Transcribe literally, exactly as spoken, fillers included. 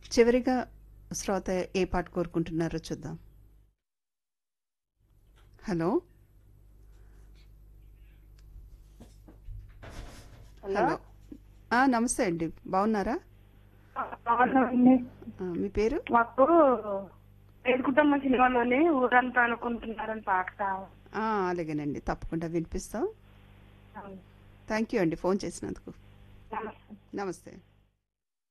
చివరిగా శ్రోత ఏ పాట కోరుకుంటున్నారో చూద్దాం. హలో హలో హలో ఆ, నమస్తే అండి, బాగున్నారా? అవునండి. ఆ, మీ పేరు? మాకు పేరు కుటుంబ సినిమాలోని ఊరంతా అనుకుంటున్నారని పాట కావాలి. ఆ, అలాగేనండి, తప్పకుండా వినిపిస్తాం. థ్యాంక్ యూ అండి ఫోన్ చేసినందుకు. నమస్తే. నమస్తే.